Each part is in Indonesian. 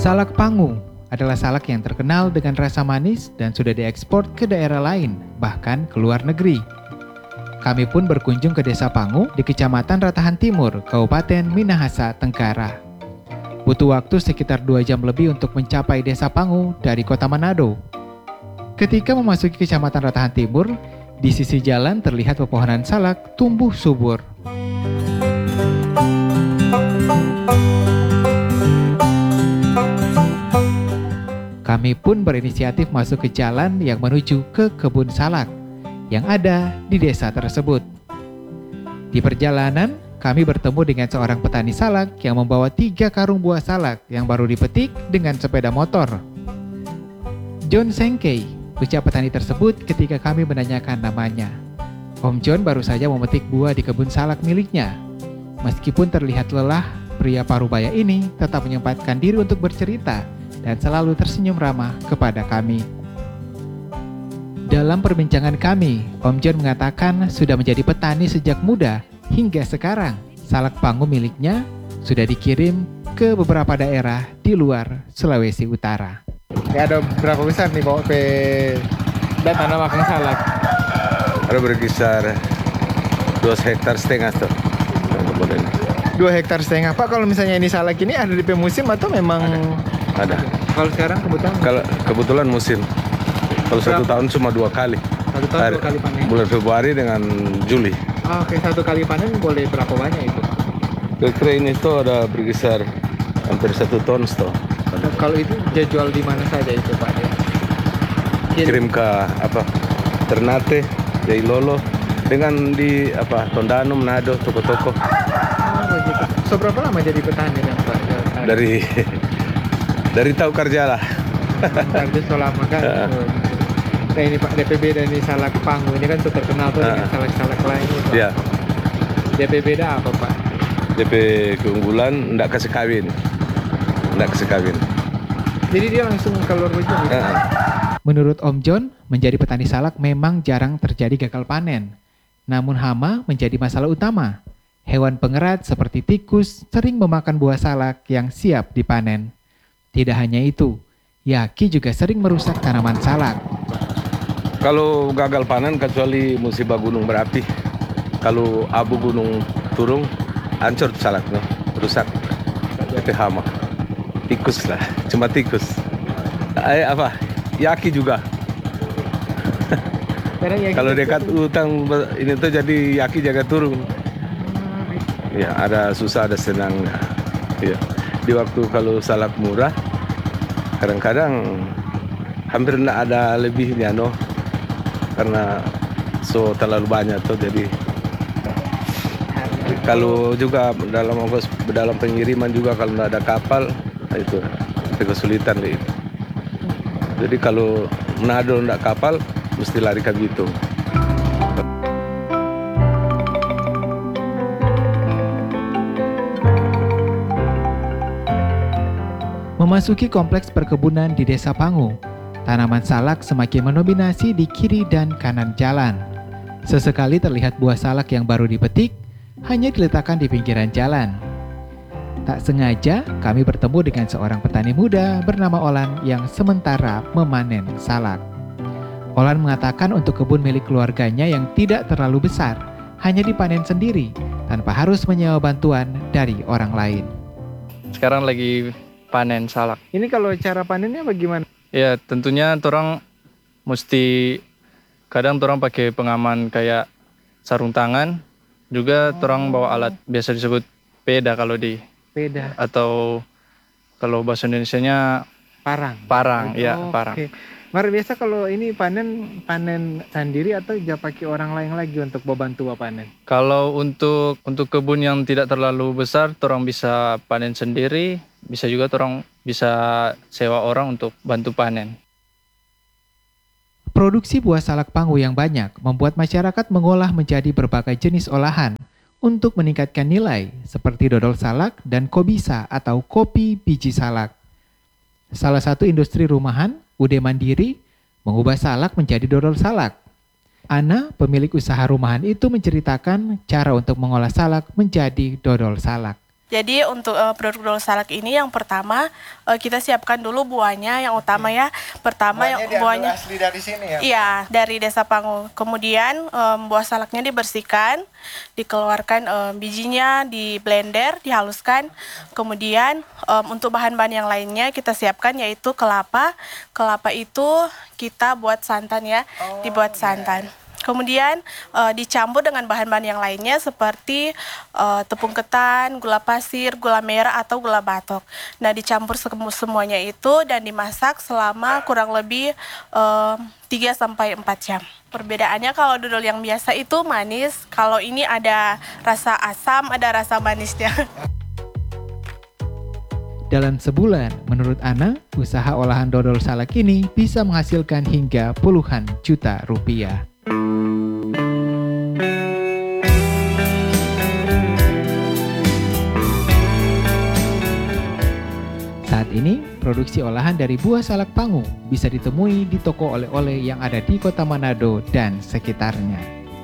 Salak Pangu adalah salak yang terkenal dengan rasa manis dan sudah diekspor ke daerah lain, bahkan ke luar negeri. Kami pun berkunjung ke Desa Pangu di Kecamatan Ratahan Timur, Kabupaten Minahasa Tenggara. Butuh waktu sekitar 2 jam lebih untuk mencapai Desa Pangu dari kota Manado. Ketika memasuki Kecamatan Ratahan Timur, di sisi jalan terlihat pepohonan salak tumbuh subur. Kami pun berinisiatif masuk ke jalan yang menuju ke kebun salak yang ada di desa tersebut. Di perjalanan, kami bertemu dengan seorang petani salak yang membawa 3 karung buah salak yang baru dipetik dengan sepeda motor. John Sengkei, ucap petani tersebut ketika kami menanyakan namanya. Om John baru saja memetik buah di kebun salak miliknya. Meskipun terlihat lelah, pria parubaya ini tetap menyempatkan diri untuk bercerita dan selalu tersenyum ramah kepada kami. Dalam perbincangan kami, Om John mengatakan sudah menjadi petani sejak muda hingga sekarang. Salak Pangu miliknya sudah dikirim ke beberapa daerah di luar Sulawesi Utara. Ya, ada berapa besar nih bawa ke tanah makan salak? Ada berkisar 2,5 hektar tuh. 2,5 hektar. Pak, kalau misalnya ini salak ini ada di musim atau memang ada? Kalau sekarang kebetulan musim. Kalau 1 tahun cuma 2 kali. 1 tahun 2 kali panen. Bulan Februari dengan Juli. Oke, 1 kali panen boleh berapa banyak itu? Kira-kira ini tuh ada berkisar hampir 1 ton tuh. Kalau itu dia jual di mana saja itu, Pak? Kirim ke Ternate, Jailolo, dengan di Tondano, Manado, toko-toko. Begitu. Seberapa lama jadi petani kan, Pak? Dari tahu kerja lah. Kerja selama kan. Nah ini Pak, DP dan ini salak Pangu ini kan sudah terkenal tuh dengan salak-salak lain itu. Iya. DP beda apa, Pak? DP keunggulan enggak kasih kawin. Jadi dia langsung keluar begitu. Menurut Om John, menjadi petani salak memang jarang terjadi gagal panen. Namun hama menjadi masalah utama. Hewan pengerat seperti tikus sering memakan buah salak yang siap dipanen. Tidak hanya itu, yaki juga sering merusak tanaman salak. Kalau gagal panen kecuali musibah gunung berapi. Kalau abu gunung turun, hancur salaknya, rusak. Itu hama. Tikus lah, cuma tikus. Yaki juga. Kalau dekat hutan ini tuh jadi yaki jaga turun. Ya, ada susah ada senangnya. Ya. Di waktu kalau salak murah, kadang-kadang hampir tidak ada lebihnya karena terlalu banyak tuh. Jadi kalau juga dalam pengiriman juga kalau tidak ada kapal, itu kesulitan deh. Jadi kalau Manado tidak kapal, mesti lari ke Bitung. Memasuki kompleks perkebunan di Desa Pangu, tanaman salak semakin mendominasi di kiri dan kanan jalan. Sesekali terlihat buah salak yang baru dipetik, hanya diletakkan di pinggiran jalan. Tak sengaja, kami bertemu dengan seorang petani muda bernama Olan yang sementara memanen salak. Olan mengatakan untuk kebun milik keluarganya yang tidak terlalu besar, hanya dipanen sendiri, tanpa harus menyewa bantuan dari orang lain. Sekarang lagi panen salak. Ini kalau cara panennya bagaimana? Ya tentunya orang mesti kadang orang pakai pengaman kayak sarung tangan, juga orang bawa alat biasa disebut peda kalau di peda atau kalau bahasa Indonesianya parang. Okay. Mar biasa kalau ini panen sendiri atau pakai orang lain lagi untuk membantu panen? Kalau untuk kebun yang tidak terlalu besar, orang bisa panen sendiri, bisa juga orang bisa sewa orang untuk bantu panen. Produksi buah salak Pangu yang banyak membuat masyarakat mengolah menjadi berbagai jenis olahan untuk meningkatkan nilai seperti dodol salak dan kobisa atau kopi biji salak. Salah satu industri rumahan, Ude Mandiri, mengubah salak menjadi dodol salak. Ana, pemilik usaha rumahan itu menceritakan cara untuk mengolah salak menjadi dodol salak. Jadi untuk produk dodol salak ini yang pertama kita siapkan dulu buahnya yang utama ya. Pertama yang buahnya asli dari sini ya. iya dari Desa Pangu. Kemudian buah salaknya dibersihkan, dikeluarkan bijinya, di blender, dihaluskan. Kemudian untuk bahan-bahan yang lainnya kita siapkan yaitu kelapa. Kelapa itu kita buat santan ya, dibuat santan. Kemudian dicampur dengan bahan-bahan yang lainnya seperti tepung ketan, gula pasir, gula merah atau gula batok. Nah, dicampur semuanya itu dan dimasak selama kurang lebih 3-4 jam. Perbedaannya kalau dodol yang biasa itu manis, kalau ini ada rasa asam, ada rasa manisnya. Dalam sebulan, menurut Ana, usaha olahan dodol salak ini bisa menghasilkan hingga puluhan juta rupiah. Saat ini, produksi olahan dari buah salak Pangu bisa ditemui di toko oleh-oleh yang ada di Kota Manado dan sekitarnya.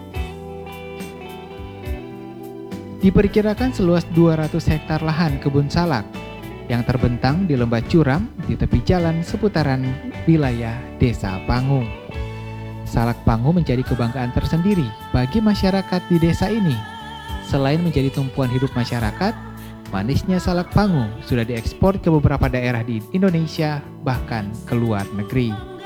Diperkirakan seluas 200 hektar lahan kebun salak yang terbentang di lembah curam di tepi jalan seputaran wilayah Desa Pangu. Salak Pangu menjadi kebanggaan tersendiri bagi masyarakat di desa ini. Selain menjadi tumpuan hidup masyarakat, manisnya salak Pangu sudah diekspor ke beberapa daerah di Indonesia, bahkan ke luar negeri.